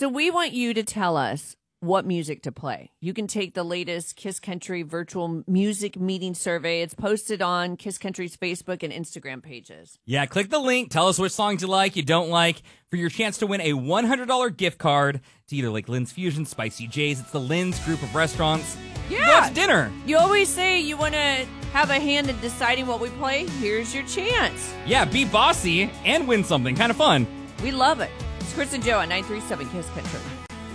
So we want you to tell us what music to play. You can take the latest Kiss Country virtual music meeting survey. It's posted on Kiss Country's Facebook and Instagram pages. Yeah, click the link. Tell us which songs you like, you don't like, for your chance to win a $100 gift card to either like Lynn's Fusion, Spicy J's. It's the Lynn's group of restaurants. Yeah. Go out to dinner. You always say you want to have a hand in deciding what we play. Here's your chance. Yeah, be bossy and win something. Kind of fun. We love it. It's Chris and Joe on 937 Kiss Country.